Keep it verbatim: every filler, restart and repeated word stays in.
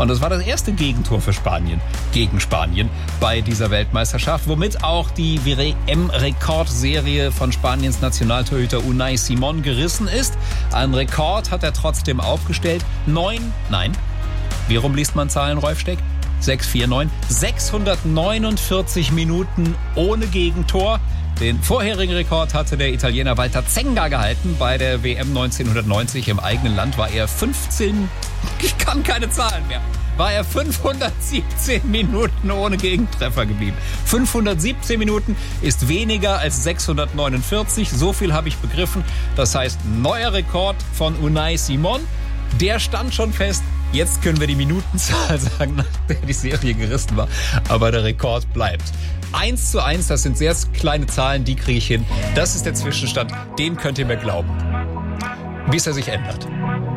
Und das war das erste Gegentor für Spanien gegen Spanien bei dieser Weltmeisterschaft, womit auch die W M-Rekordserie von Spaniens Nationaltorhüter Unai Simón gerissen ist. Ein Rekord hat er trotzdem aufgestellt. Neun, nein, wie rum liest man Zahlen, Rolf Steck? sechs vier neun, sechshundertneunundvierzig Minuten ohne Gegentor. Den vorherigen Rekord hatte der Italiener Walter Zenga gehalten. Bei der W M neunzehnhundertneunzig im eigenen Land war er fünfzehn, ich kann keine Zahlen mehr, war er fünfhundertsiebzehn Minuten ohne Gegentreffer geblieben. fünfhundertsiebzehn Minuten ist weniger als sechshundertneunundvierzig, so viel habe ich begriffen. Das heißt, neuer Rekord von Unai Simón, der stand schon fest. Jetzt können wir die Minutenzahl sagen, nach der die Serie gerissen war. Aber der Rekord bleibt. eins zu eins, das sind sehr kleine Zahlen, die kriege ich hin. Das ist der Zwischenstand, den könnt ihr mir glauben. Bis er sich ändert.